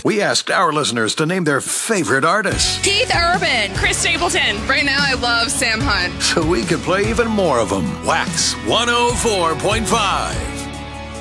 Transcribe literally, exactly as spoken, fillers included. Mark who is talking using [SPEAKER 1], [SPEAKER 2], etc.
[SPEAKER 1] We asked our listeners to name their favorite artists.
[SPEAKER 2] Keith Urban.
[SPEAKER 3] Chris Stapleton.
[SPEAKER 2] Right now I love Sam Hunt.
[SPEAKER 1] So we could play even more of them. Wax one oh four point five.